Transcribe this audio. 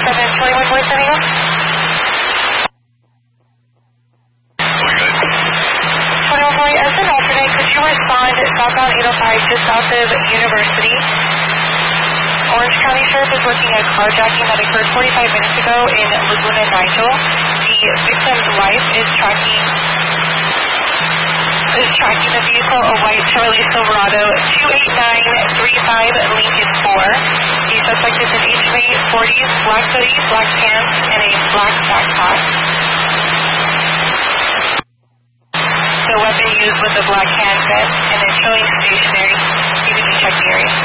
21 Voice, anyone? As an alternate, could you respond southbound 805 just south of University? Orange County Sheriff is working a carjacking that occurred 45 minutes ago in Laguna Nigel. The victim's wife is tracking the vehicle, a white Chevrolet Silverado 28935 Lincoln 4. The suspect is an age of 40s, black hoodie, black pants, and a black backpack. The weapon used was a black handgun and is showing stationary. You can check the area.